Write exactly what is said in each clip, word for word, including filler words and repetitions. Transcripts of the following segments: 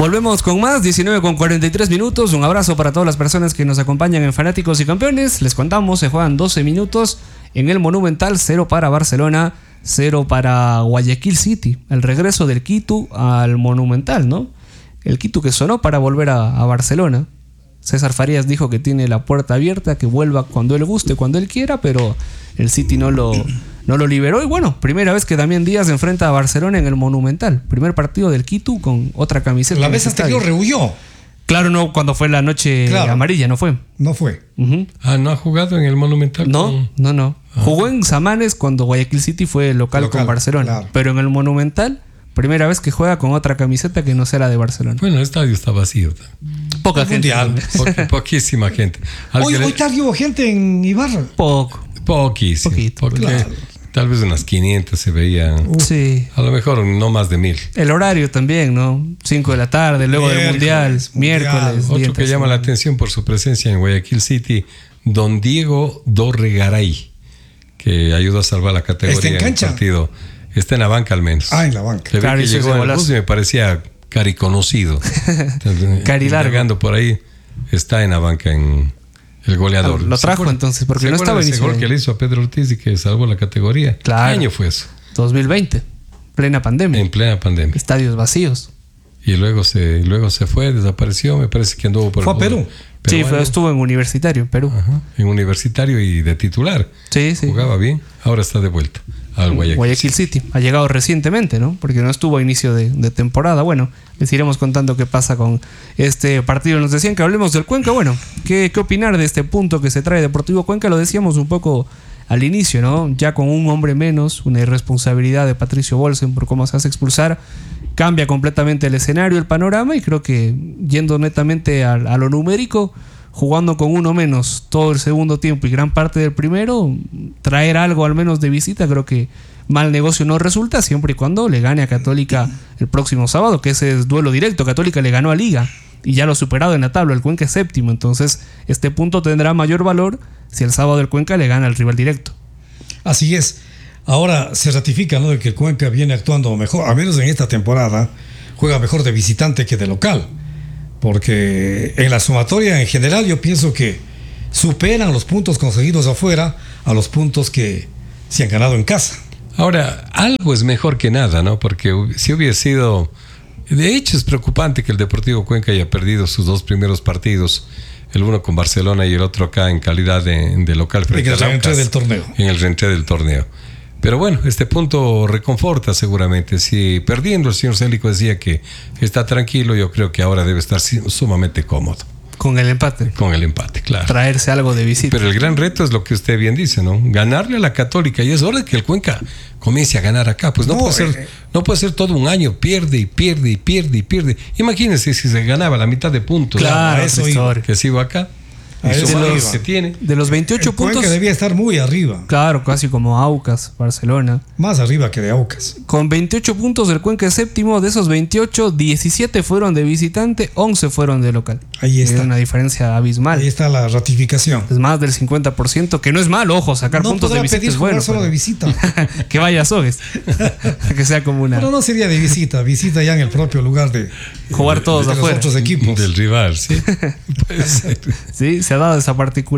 Volvemos con más, diecinueve con cuarenta y tres minutos. Un abrazo para todas las personas que nos acompañan en Fanáticos y Campeones. Les contamos, se juegan doce minutos en el Monumental, cero para Barcelona, cero para Guayaquil City. El regreso del Quito al Monumental, ¿no? El Quito que sonó para volver a, a Barcelona. César Farías dijo que tiene la puerta abierta, que vuelva cuando él guste, cuando él quiera, pero el City no lo, no lo liberó. Y bueno, primera vez que Damián Díaz enfrenta a Barcelona en el Monumental. Primer partido del Quito con otra camiseta. La vez anterior rehuyó. Claro, no, cuando fue la noche claro. amarilla, no fue. No fue. Uh-huh. Ah, ¿no ha jugado en el Monumental? No, con... no, no. Ah. Jugó en Samanes cuando Guayaquil City fue local, local con Barcelona. Claro. Pero en el Monumental, primera vez que juega con otra camiseta que no sea la de Barcelona. Bueno, el estadio está vacío. Poca gente. Po poquísima gente. Hoy, le... hoy tarde hubo gente en Ibarra. Poco. Poquísimo. Poquito, porque claro. Tal vez unas quinientas se veían. Sí. A lo mejor no más de mil. El horario también, ¿no? cinco de la tarde, luego miércoles, del Mundial. Miércoles. Otro que llama la atención por su presencia en Guayaquil City, don Diego Dorregaray, que ayudó a salvar la categoría. ¿Está en cancha? En el partido. Está en la banca al menos. Ah, en la banca. Claro, que llegó al bus y me parecía cari conocido. Cari largo. Llegando por ahí, está en la banca en el goleador. Ah, lo trajo entonces, porque no estaba ese gol que le hizo a Pedro Ortiz y que salvó la categoría. Claro. ¿Qué año fue eso? dos mil veinte, plena pandemia. En plena pandemia. Estadios vacíos. Y luego se, luego se fue, desapareció, me parece que anduvo por fue el a Perú. Sí, fue, estuvo en Universitario, en Perú. Ajá, en Universitario y de titular. Sí, sí. Jugaba bien, ahora está de vuelta al Guayaquil, Guayaquil City. City. Ha llegado recientemente, ¿no? Porque no estuvo a inicio de, de temporada. Bueno, les iremos contando qué pasa con este partido. Nos decían que hablemos del Cuenca. Bueno, ¿qué, qué opinar de este punto que se trae Deportivo Cuenca? Lo decíamos un poco al inicio, ¿no? Ya con un hombre menos, una irresponsabilidad de Patricio Bolsen por cómo se hace expulsar, cambia completamente el escenario, el panorama, y creo que yendo netamente a, a lo numérico, jugando con uno menos todo el segundo tiempo y gran parte del primero, traer algo al menos de visita, creo que mal negocio no resulta, siempre y cuando le gane a Católica el próximo sábado, que ese es duelo directo. Católica le ganó a Liga y ya lo ha superado en la tabla, el Cuenca es séptimo, entonces este punto tendrá mayor valor si el sábado el Cuenca le gana al rival directo. Así es. Ahora se ratifica, ¿no?, de que el Cuenca viene actuando mejor, a menos en esta temporada, juega mejor de visitante que de local. Porque en la sumatoria en general yo pienso que superan los puntos conseguidos afuera a los puntos que se han ganado en casa. Ahora, algo es mejor que nada, ¿no? Porque si hubiera sido... De hecho, es preocupante que el Deportivo Cuenca haya perdido sus dos primeros partidos, el uno con Barcelona y el otro acá en calidad de, de local frente en el reentré del torneo. En el reentré del torneo. Pero bueno, este punto reconforta seguramente. Si perdiendo, el señor Célico decía que está tranquilo, yo creo que ahora debe estar sumamente cómodo. Con el empate. Con el empate, claro. Traerse algo de visita. Pero el gran reto es lo que usted bien dice, ¿no? Ganarle a la Católica, y es hora de que el Cuenca comience a ganar acá. Pues no, no, puede, ser, eh, no puede ser todo un año, pierde y pierde y pierde y pierde. Imagínense si se ganaba la mitad de puntos. Claro, eso iba. Que sigo acá. De los, que tiene. de los veintiocho el puntos. Cuenca debía estar muy arriba. Claro, casi como Aucas, Barcelona. Más arriba que de Aucas. Con veintiocho puntos, el Cuenca es séptimo. De esos veintiocho, diecisiete fueron de visitante, once fueron de local. Ahí está. Es una diferencia abismal. Ahí está la ratificación. Es más del cincuenta por ciento, que no es malo, ojo, sacar no puntos de visita es bueno. No solo de visita. Que vaya a Sogues. Que sea como una. Pero no sería de visita, visita ya en el propio lugar de jugar de, todos de afuera. Los otros equipos. Del rival, sí. Puede ser. Sí, se ha dado esa particularidad.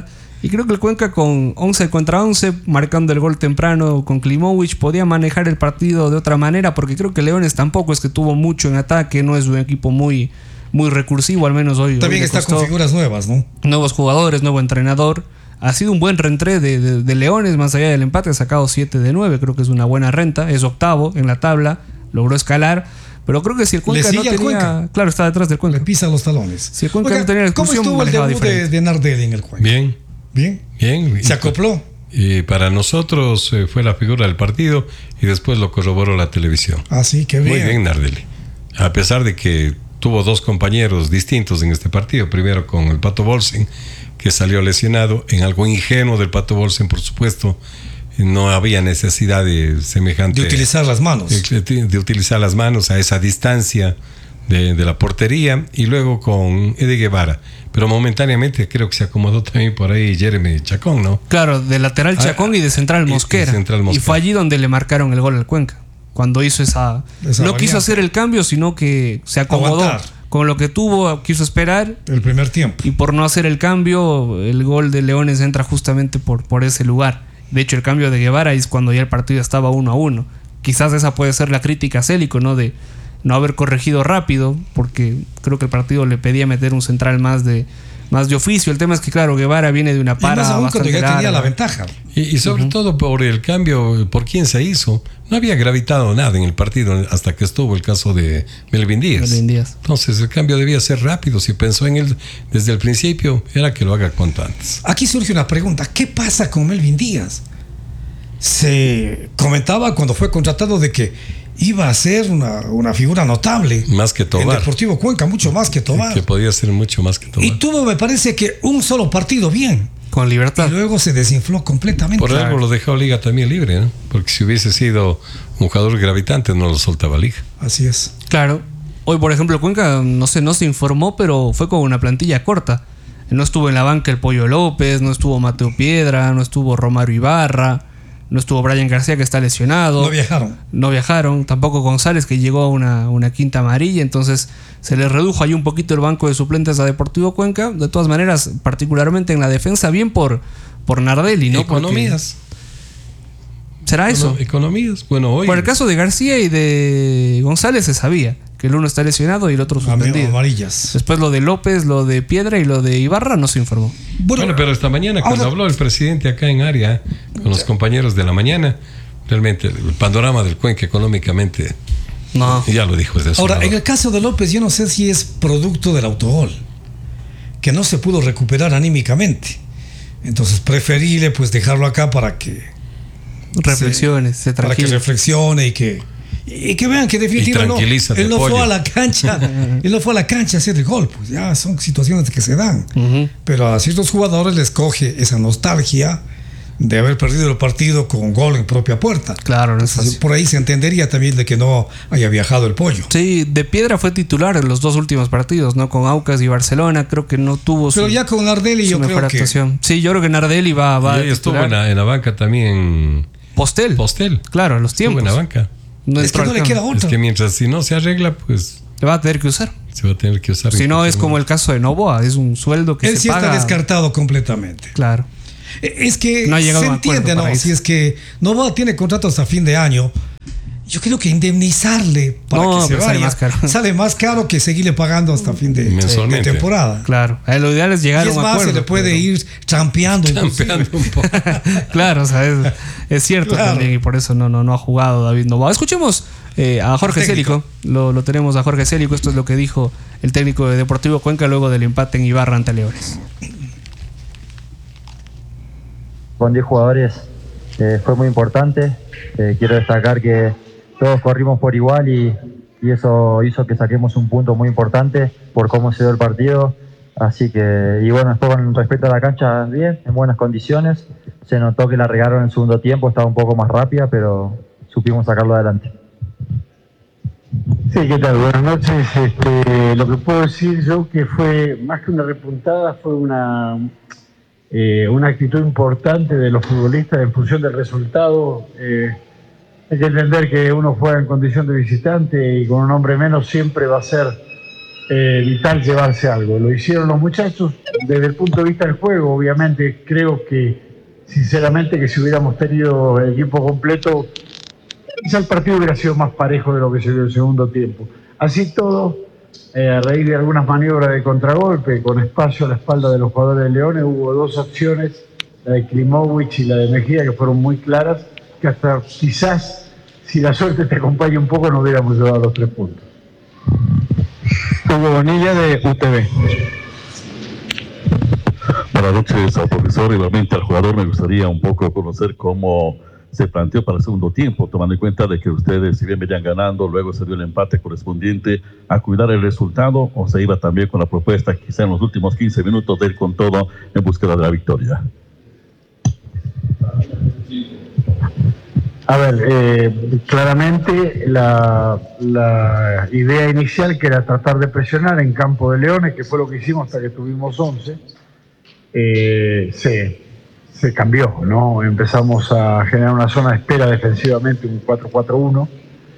Y creo que el Cuenca con once contra once, marcando el gol temprano con Klimovic, podía manejar el partido de otra manera, porque creo que Leones tampoco es que tuvo mucho en ataque, no es un equipo muy, muy recursivo, al menos hoy. También hoy está costó. Con figuras nuevas, ¿no? Nuevos jugadores, nuevo entrenador. Ha sido un buen reentré de, de, de Leones, más allá del empate, ha sacado siete de nueve, creo que es una buena renta, es octavo en la tabla, logró escalar. Pero creo que si el Cuenca no tenía... Cuenca. Claro, está detrás del Cuenca. Le pisa los talones. Si el Cuenca Oiga, no tenía la expulsión, ¿cómo estuvo el debut de, de Nardelli en el Cuenca? Bien. Bien. Bien. Se acopló. Y para nosotros eh, fue la figura del partido y después lo corroboró la televisión. Ah, sí, qué bien. Muy bien, Nardelli. A pesar de que tuvo dos compañeros distintos en este partido. Primero con el Pato Bolsen, que salió lesionado. En algo ingenuo del Pato Bolsen, por supuesto. No había necesidad de semejante... De utilizar las manos. De, de utilizar las manos a esa distancia de, de la portería. Y luego con Eddie Guevara. Pero momentáneamente creo que se acomodó también por ahí Jeremy Chacón, ¿no? Claro, de lateral Chacón ah, y de central Mosquera. Y, de central Mosquera. Y fue allí donde le marcaron el gol al Cuenca. cuando hizo esa... Esa no variante. quiso hacer el cambio, sino que se acomodó. Aguantar. Con lo que tuvo, quiso esperar. El primer tiempo. Y por no hacer el cambio, el gol de Leones entra justamente por, por ese lugar. De hecho, el cambio de Guevara es cuando ya el partido estaba uno a uno. Quizás esa puede ser la crítica a Célico, ¿no? De no haber corregido rápido, porque creo que el partido le pedía meter un central más de, más de oficio. El tema es que, claro, Guevara viene de una Y para más aún cuando bastante ya tenía larga. la ventaja. Y, y sobre uh-huh. todo por el cambio, por quién se hizo. No había gravitado nada en el partido hasta que estuvo el caso de Melvin Díaz. Melvin Díaz. Entonces el cambio debía ser rápido. Si pensó en él desde el principio, era que lo haga cuanto antes. Aquí surge una pregunta. ¿Qué pasa con Melvin Díaz? Se comentaba cuando fue contratado de que iba a ser una, una figura notable. Más que Tobar. En Deportivo Cuenca, mucho más que Tobar. Que podía ser mucho más que Tobar. Y tuvo, me parece que un solo partido bien. Con Libertad. Y luego se desinfló completamente. Por algo lo dejó Liga también libre, ¿no? Porque si hubiese sido un jugador gravitante, no lo soltaba Liga. Así es. Claro. Hoy, por ejemplo, Cuenca, no sé, no se informó, pero fue con una plantilla corta. No estuvo en la banca el Pollo López, no estuvo Mateo Piedra, no estuvo Romario Ibarra, no estuvo Brian García, que está lesionado. No viajaron. No viajaron. Tampoco González, que llegó a una, una quinta amarilla. Entonces se le redujo ahí un poquito el banco de suplentes a Deportivo Cuenca. De todas maneras, particularmente en la defensa, bien por, por Nardelli, ¿no? Economías. Porque ¿será eso? Economías. Bueno, hoy. Por el caso de García y de González se sabía que el uno está lesionado y el otro suspendido. Amarillas. Después lo de López, lo de Piedra y lo de Ibarra no se informó. Bueno, bueno pero esta mañana cuando ahora, habló el presidente acá en área con los compañeros de la mañana, realmente el panorama del Cuenca económicamente no. Ya lo dijo. Es ahora, en el caso de López, yo no sé si es producto del autogol, que no se pudo recuperar anímicamente. Entonces, preferible pues dejarlo acá para que reflexione, se, se para que reflexione y que y que vean que definitivamente no, él no pollo. fue a la cancha, él no fue a la cancha a hacer el gol, pues ya son situaciones que se dan. Uh-huh. Pero a ciertos jugadores les coge esa nostalgia de haber perdido el partido con gol en propia puerta. Claro, no es Entonces, por ahí se entendería también de que no haya viajado el Pollo. Sí, de Piedra fue titular en los dos últimos partidos, ¿no? Con Aucas y Barcelona, creo que no tuvo su. Pero ya con Nardelli yo creo que actuación. Sí, yo creo que Nardelli va, va y estuvo en la, en la banca también. Postel. Postel. Claro, los tiempos. Estuvo en la banca. No es que no le queda otra. Es que mientras si no se arregla, pues le va a tener que usar. Se va a tener que usar. Si no, es como el caso de Novoa, es un sueldo que él se sí paga. Está descartado completamente. Claro. Es que no se entiende, ¿no? Si es que Novoa tiene contrato hasta fin de año, yo creo que indemnizarle para no, que se vaya sale más caro. Sale más caro que seguirle pagando hasta fin de, de temporada. Claro. Lo ideal es llegar y es a un más, acuerdo. se le puede pero... ir trampeando, trampeando un poco. Claro, o sea, es, es cierto claro. también, y por eso no, no, no ha jugado David Novoa. Escuchemos eh, a Jorge Célico. Lo, lo tenemos a Jorge Célico. Esto es lo que dijo el técnico de Deportivo Cuenca luego del empate en Ibarra ante Leones. Con diez jugadores eh, fue muy importante. Eh, quiero destacar que todos corrimos por igual y, y eso hizo que saquemos un punto muy importante por cómo se dio el partido. Así que, y bueno, después con respecto a la cancha, bien, en buenas condiciones. Se notó que la regaron en el segundo tiempo, estaba un poco más rápida, pero supimos sacarlo adelante. Sí, ¿qué tal? Buenas noches. Este, lo que puedo decir yo que fue, más que una repuntada, fue una... Eh, una actitud importante de los futbolistas en función del resultado. Eh, hay que entender que uno juega en condición de visitante y con un hombre menos siempre va a ser eh, vital llevarse algo. Lo hicieron los muchachos desde el punto de vista del juego. Obviamente creo que, sinceramente, que si hubiéramos tenido el equipo completo, quizá el partido hubiera sido más parejo de lo que se dio el segundo tiempo. Así todo, Eh, a raíz de algunas maniobras de contragolpe con espacio a la espalda de los jugadores de Leones, hubo dos acciones, la de Klimovic y la de Mejía, que fueron muy claras, que hasta quizás, si la suerte te acompaña un poco, nos hubiéramos llevado los tres puntos. Hugo Bonilla de U T V. Buenas noches al profesor, igualmente al jugador. Me gustaría un poco conocer cómo se planteó para el segundo tiempo, tomando en cuenta de que ustedes, si bien venían ganando, luego se dio el empate correspondiente, a cuidar el resultado, o se iba también con la propuesta, quizá en los últimos quince minutos, de ir con todo en búsqueda de la victoria. A ver, eh, claramente la, la idea inicial, que era tratar de presionar en campo de Leones, que fue lo que hicimos hasta que tuvimos once, eh, se... se cambió, ¿no? Empezamos a generar una zona de espera defensivamente, un cuatro cuatro uno,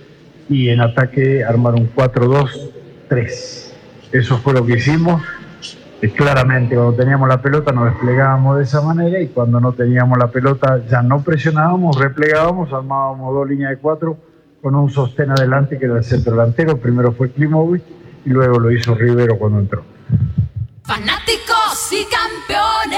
y en ataque armar un cuatro dos tres. Eso fue lo que hicimos. Eh, claramente cuando teníamos la pelota nos desplegábamos de esa manera, y cuando no teníamos la pelota ya no presionábamos, replegábamos, armábamos dos líneas de cuatro con un sostén adelante que era el centro delantero. Primero fue Klimovic y luego lo hizo Rivero cuando entró. Fanáticos y campeones.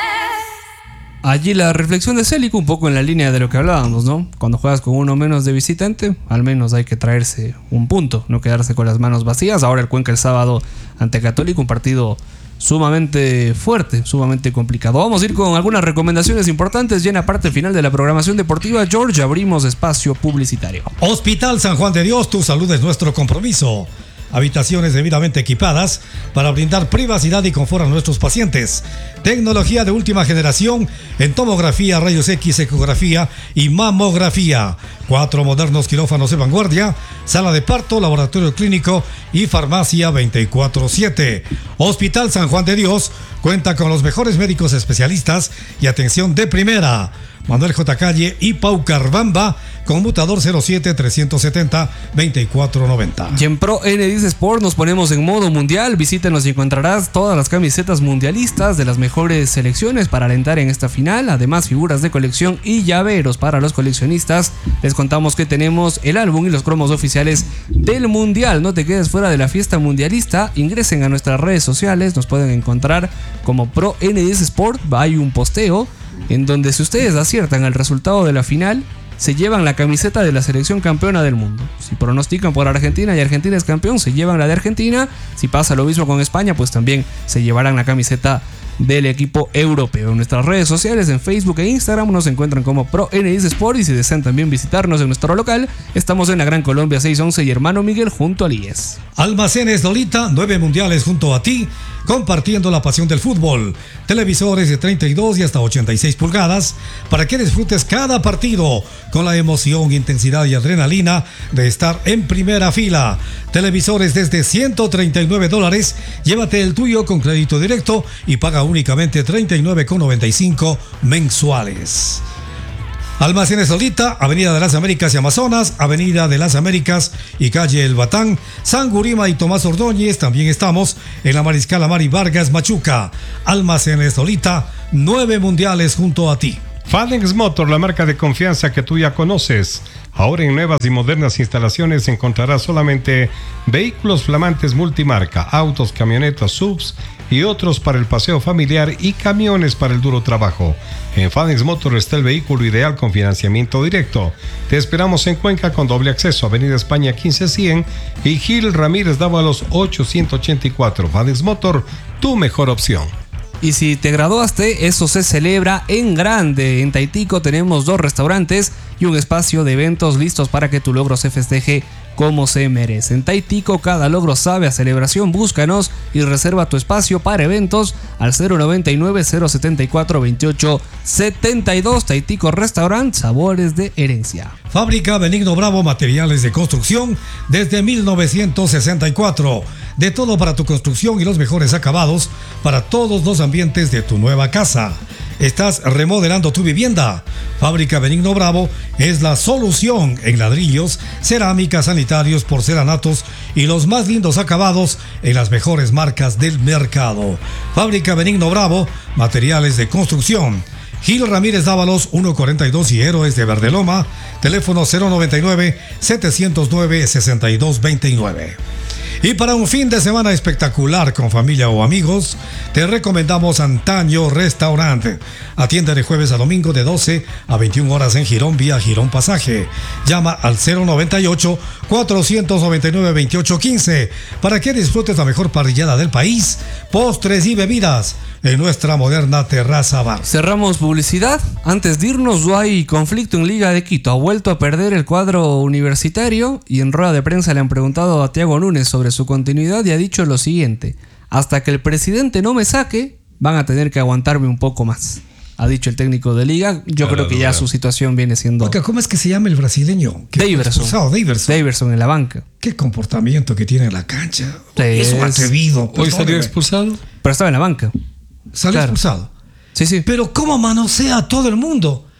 Allí la reflexión de Célico, un poco en la línea de lo que hablábamos, ¿no? Cuando juegas con uno menos de visitante, al menos hay que traerse un punto, no quedarse con las manos vacías. Ahora el Cuenca el sábado ante Católico, un partido sumamente fuerte, sumamente complicado. Vamos a ir con algunas recomendaciones importantes. Ya en la parte final de la programación deportiva, George, abrimos espacio publicitario. Hospital San Juan de Dios, tu salud es nuestro compromiso. Habitaciones debidamente equipadas para brindar privacidad y confort a nuestros pacientes. Tecnología de última generación en tomografía, rayos X, ecografía y mamografía. Cuatro modernos quirófanos de vanguardia, sala de parto, laboratorio clínico y farmacia veinticuatro siete. Hospital San Juan de Dios cuenta con los mejores médicos especialistas y atención de primera. Manuel J. Calle y Pau Carbamba, conmutador cero siete trescientos setenta veinticuatro noventa. Y en Pro N diez Sport nos ponemos en modo mundial. Visítanos y encontrarás todas las camisetas mundialistas de las mejores selecciones para alentar en esta final. Además, figuras de colección y llaveros para los coleccionistas. Les contamos que tenemos el álbum y los cromos oficiales del mundial. No te quedes fuera de la fiesta mundialista. Ingresen a nuestras redes sociales. Nos pueden encontrar como Pro N diez Sport. Hay un posteo en donde, si ustedes aciertan el resultado de la final, se llevan la camiseta de la selección campeona del mundo. Si pronostican por Argentina y Argentina es campeón, se llevan la de Argentina. Si pasa lo mismo con España, pues también se llevarán la camiseta del equipo europeo. En nuestras redes sociales, en Facebook e Instagram, nos encuentran como Pro N diez Sport, y si desean también visitarnos en nuestro local, estamos en la Gran Colombia seiscientos once y Hermano Miguel junto al I E S. Almacenes Lolita, nueve mundiales junto a ti, compartiendo la pasión del fútbol. Televisores de treinta y dos y hasta ochenta y seis pulgadas para que disfrutes cada partido con la emoción, intensidad y adrenalina de estar en primera fila. Televisores desde ciento treinta y nueve dólares. Llévate el tuyo con crédito directo y paga únicamente treinta y nueve con noventa y cinco mensuales. Almacenes Solita, Avenida de las Américas y Amazonas, Avenida de las Américas y Calle El Batán, San Gurima y Tomás Ordóñez. También estamos en la Mariscal Amari Vargas, Machuca. Almacenes Solita, nueve mundiales junto a ti. Fadenx Motor, la marca de confianza que tú ya conoces. Ahora en nuevas y modernas instalaciones encontrarás solamente vehículos flamantes multimarca, autos, camionetas, subs y otros para el paseo familiar y camiones para el duro trabajo. En Fadenx Motor está el vehículo ideal con financiamiento directo. Te esperamos en Cuenca con doble acceso, Avenida España quince cien y Gil Ramírez Dávalos ochocientos ochenta y cuatro. Fadenx Motor, tu mejor opción. Y si te graduaste, eso se celebra en grande. En Taitico tenemos dos restaurantes y un espacio de eventos listos para que tu logro se festeje como se merece. En Taitico cada logro sabe a celebración. Búscanos y reserva tu espacio para eventos al cero noventa y nueve, cero setenta y cuatro, veintiocho setenta y dos. Taitico Restaurant, sabores de herencia. Fábrica Benigno Bravo, materiales de construcción desde mil novecientos sesenta y cuatro. De todo para tu construcción y los mejores acabados para todos los ambientes de tu nueva casa. ¿Estás remodelando tu vivienda? Fábrica Benigno Bravo es la solución en ladrillos, cerámicas, sanitarios, porcelanatos y los más lindos acabados en las mejores marcas del mercado. Fábrica Benigno Bravo, materiales de construcción. Gil Ramírez Dávalos ciento cuarenta y dos y Héroes de Verdeloma, teléfono cero noventa y nueve, setecientos nueve, sesenta y dos veintinueve. Y para un fin de semana espectacular con familia o amigos, te recomendamos Antaño Restaurante. Atiende de jueves a domingo de doce a veintiuna horas en Girón vía Girón Pasaje. Llama al cero noventa y ocho, cuatrocientos noventa y nueve, veintiocho quince para que disfrutes la mejor parrillada del país, postres y bebidas en nuestra moderna terraza bar. Cerramos publicidad. Antes de irnos, no hay conflicto en Liga de Quito. Ha vuelto a perder el cuadro universitario y en rueda de prensa le han preguntado a Thiago Núñez sobre su continuidad y ha dicho lo siguiente: hasta que el presidente no me saque, van a tener que aguantarme un poco más. Ha dicho el técnico de Liga. Yo creo que ya su situación viene siendo... Porque, ¿cómo es que se llama el brasileño? Daverson. Daverson. Daverson en la banca. Qué comportamiento que tiene en la cancha. Sí, es un atrevido. ¿Hoy salió expulsado? Pero estaba en la banca. Salió Claro. expulsado. Sí, sí. Pero ¿cómo manosea a todo el mundo?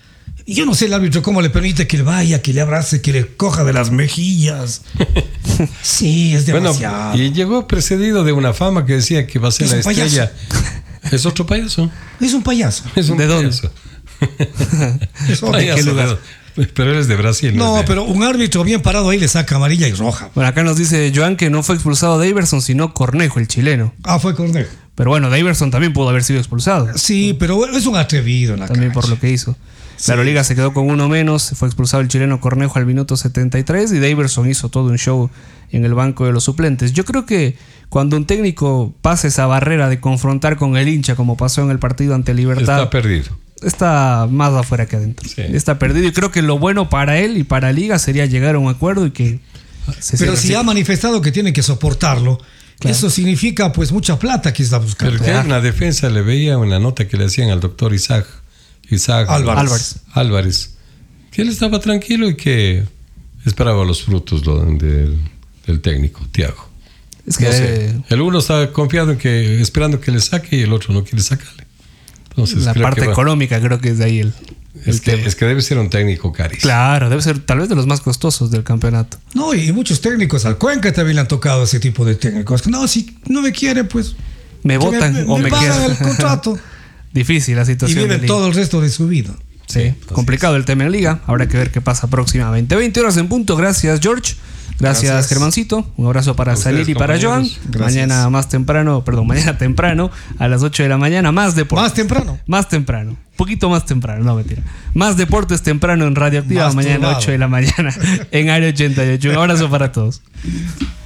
Y yo no sé el árbitro cómo le permite que le vaya, que le abrace, que le coja de las mejillas. Sí, es demasiado. Bueno, y llegó precedido de una fama que decía que va a ser Es la un payaso. estrella. Es otro payaso. Es un payaso. Es un ¿De dónde? payaso. Es obvio. Payaso, ¿Qué lugar? ¿no? Pero él es de Brasil. No, es de- pero un árbitro bien parado ahí le saca amarilla y roja. Bueno, acá nos dice Joan que no fue expulsado Daverson, sino Cornejo, el chileno. Ah, fue Cornejo. Pero bueno, Daverson también pudo haber sido expulsado. Sí, pero es un atrevido en la También por cancha. lo que hizo. Sí. La Euroliga se quedó con uno menos, fue expulsado el chileno Cornejo al minuto setenta y tres y Daverson hizo todo un show en el banco de los suplentes. Yo creo que cuando un técnico pasa esa barrera de confrontar con el hincha, como pasó en el partido ante Libertad, Está perdido. está más afuera que adentro. Sí. Está perdido y creo que lo bueno para él y para Liga sería llegar a un acuerdo y que se Pero cierre si así. ha manifestado que tiene que soportarlo, Claro. eso significa pues mucha plata que está buscando. Pero que en la defensa le veía una nota que le hacían al doctor Isaac, Isaac Álvarez. Álvarez. Álvarez, que él estaba tranquilo y que esperaba los frutos lo- del, del técnico, Thiago. Es que No sé. El uno está confiado en que, esperando que le saque y el otro no quiere sacarle. Entonces, la creo parte que va- económica creo que es de ahí el, el es, que, tema. es que debe ser un técnico carísimo. Claro, debe ser tal vez de los más costosos del campeonato. No, y muchos técnicos al Cuenca también le han tocado ese tipo de técnicos. No, si no me quiere, pues Me que votan o me, pagan quedo. el contrato. Difícil la Y situación. de viven Liga. todo el resto de su vida. Sí, Sí, complicado el tema en Liga. Habrá que ver qué pasa próximamente. veinte horas en punto. Gracias, George. Gracias, Gracias. Germancito. Un abrazo para A ustedes, Salir y para Joan. compañeros. Gracias. Mañana más temprano, perdón, mañana temprano, a las ocho de la mañana, más deportes. Más temprano. Más temprano. Un poquito más temprano, no mentira. Más deportes temprano en Radio Activa, Más mañana turbado. ocho de la mañana en Área ochenta y ocho. Un abrazo para todos.